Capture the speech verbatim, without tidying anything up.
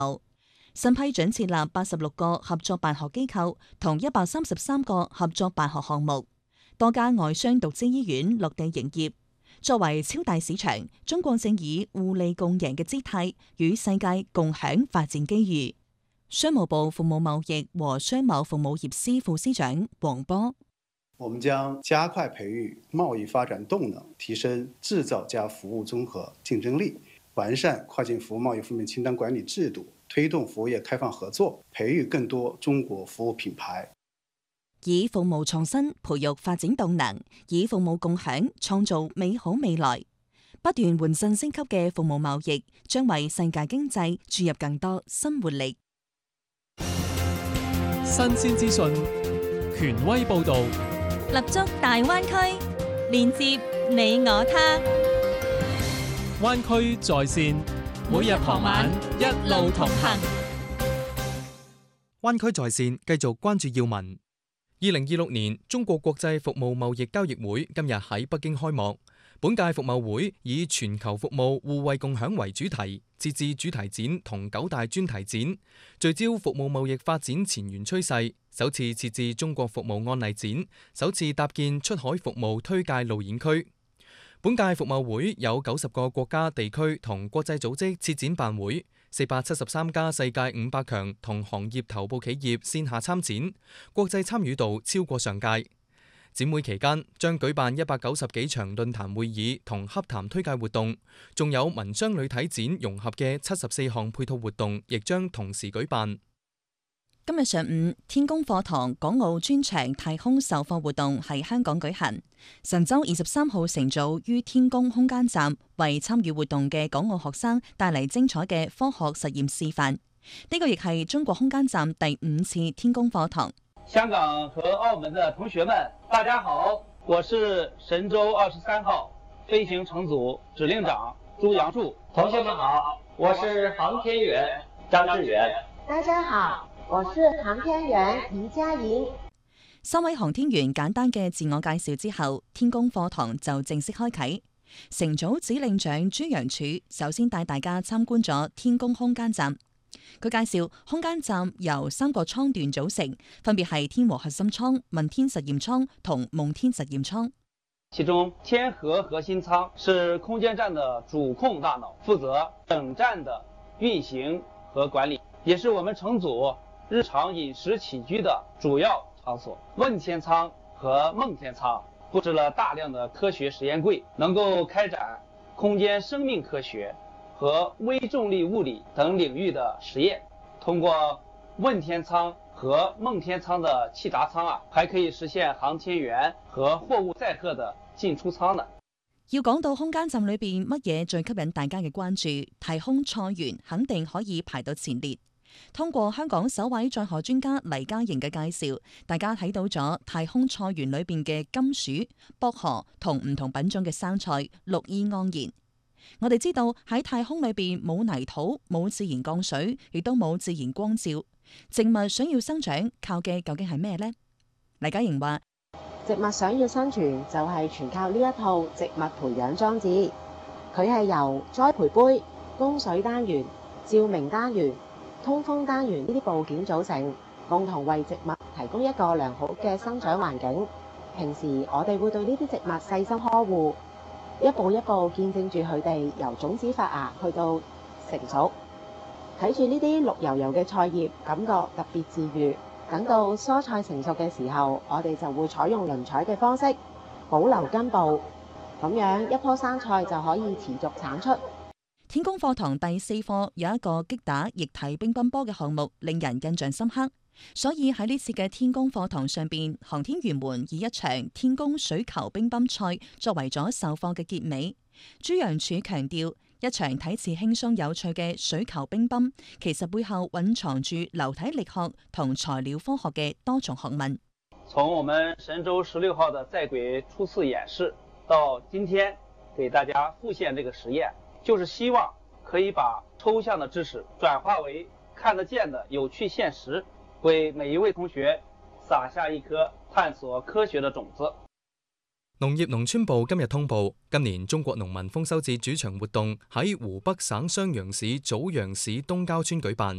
新批准設立八十六個合作辦學機構同一百三十三個合作辦學項目，多家外商獨資醫院落地營業。作為超大市場，中國正以互利共贏嘅姿態與世界共享發展機遇。商務部服務貿易和商貿服務業司副司長黃波： 我們將加快培育貿易發展動能，提升製造加服務綜合競爭力，完善跨境服務貿易負面清單管理制度，推動服務業開放合作，培育更多中國服務品牌。 以服務創新培育發展動能，以服務共享創造美好未來。不斷換陣升級嘅服務貿易，將為世界經濟注入更多新活力。 新鮮資訊，權威報導， 立足大灣區，連接你我他。 灣區在線，每日傍晚一路同行。 灣區在線繼續關注要聞。二零二六年中國國際服務貿易交易會今日喺北京開幕。本屆服貿會以全球服務互惠共享為主題，設置主題展同九大專題展，聚焦服務貿易發展前沿趨勢。首次設置中國服務案例展，首次搭建出海服務推介路演區。本屆服貿會有九十個國家地區同國際組織設展辦會。四百七十三家世界五百強同行業頭部企業線下參展，國際參與度超過上屆。展會期間將舉辦一百九十幾場論壇會議同洽談推介活動，仲有文商旅體展融合嘅七十四項配套活動，亦將同時舉辦。 今日上午，天宮課堂港澳專場太空授課活動喺香港舉行。神舟二十三號乘組於天宮空間站為參與活動嘅港澳學生帶嚟精彩嘅科學實驗示範。呢個亦係中國空間站第五次天宮課堂。 香港和澳門的同學們，大家好，我是神舟二十三號飛行乘組指令長朱楊柱。 同學們好，我是航天員張志遠。 大家好，我是航天員余嘉瑩。 三位航天員簡單嘅自我介紹之後，天宮課堂就正式開啟。乘組指令長朱楊柱首先帶大家參觀咗天宮空間站。佢介紹空間站由三個艙段組成，分別係天和核心艙、問天實驗艙同夢天實驗艙。 其中天和核心艙是空間站的主控大腦，負責整站的運行和管理，也是我們乘組日常飲食起居的主要場所。問天艙和夢天艙布置了大量的科學實驗櫃，能夠開展空間生命科學和微重力物理等領域的實驗。通過問天艙和夢天艙的氣閘艙啊，還可以實現航天員和貨物載荷的進出艙呢。 要講到空間站裏邊乜嘢最吸引大家嘅關注，太空菜園肯定可以排到前列。通過香港首位載荷專家黎嘉瑩嘅介紹，大家睇到咗太空菜園裏邊嘅甘薯、薄荷同唔同品種嘅生菜，綠意盎然。我哋知道喺太空裏邊冇泥土、冇自然降水，亦都冇自然光照。植物想要生長，靠嘅究竟係咩呢？黎嘉瑩話： 植物想要生存，就係全靠呢一套植物培養裝置。佢係由栽培杯、供水單元、照明單元、通風單元呢啲部件組成，共同為植物提供一個良好嘅生長環境。平時我哋會對呢啲植物細心呵護，一步一步見證住佢哋由種子發芽去到成熟，睇住呢啲綠油油嘅菜葉，感覺特別治癒。等到蔬菜成熟嘅時候，我哋就會採用輪採嘅方式保留根部，咁樣一棵生菜就可以持續產出。 天宮課堂第四課有一個擊打液體乒乓波嘅項目，令人印象深刻。所以喺呢次嘅天宮課堂上邊，航天員們以一場天宮水球乒乓賽作為咗授課嘅結尾。朱楊柱強調，一場睇似輕鬆有趣嘅水球乒乓，其實背後蘊藏住流體力學同材料科學嘅多重學問。 從我們神舟十六號的在軌初次演示到今天給大家復現這個實驗，就是希望可以把抽象的知識轉化為看得見的有趣現實，為每一位同學撒下一顆探索科學的種子。 農業農村部今日通報，今年中國農民豐收節主場活動喺湖北省襄陽市棗陽市東郊村舉辦。